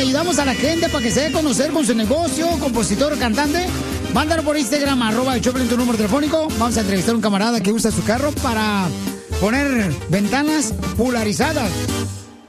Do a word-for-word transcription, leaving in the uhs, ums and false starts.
ayudamos a la gente para que se dé a conocer con su negocio, compositor, cantante. Mándalo por Instagram, arroba el Choplin, tu número telefónico. Vamos a entrevistar a un camarada que usa su carro para poner ventanas polarizadas.